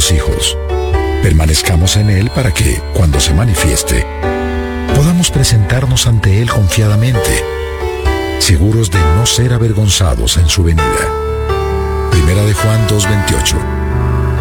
sus hijos. Permanezcamos en Él para que, cuando se manifieste, podamos presentarnos ante Él confiadamente, seguros de no ser avergonzados en su venida. Primera de Juan 2:28.